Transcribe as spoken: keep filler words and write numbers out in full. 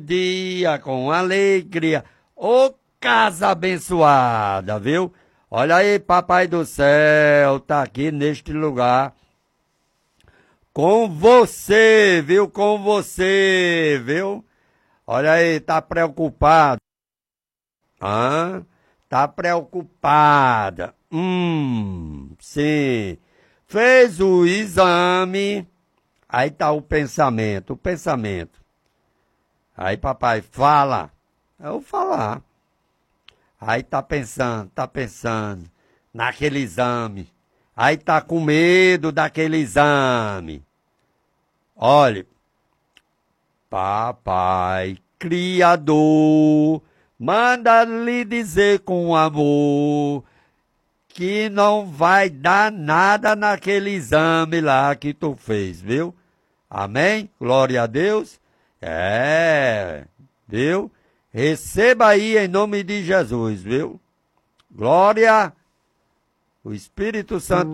dia com alegria. Ô casa abençoada, viu? Olha aí, Papai do Céu tá aqui neste lugar com você, viu? Com você, viu? Olha aí, tá preocupado. Hã? Tá preocupada. Hum, sim. Fez o exame. Aí tá o pensamento, o pensamento. Aí papai fala. Eu vou falar. Aí tá pensando, tá pensando naquele exame. Aí tá com medo daquele exame. Olhe, papai, criador, manda lhe dizer com amor que não vai dar nada naquele exame lá que tu fez, viu? Amém? Glória a Deus. É, viu? Receba aí em nome de Jesus, viu? Glória, o Espírito Santo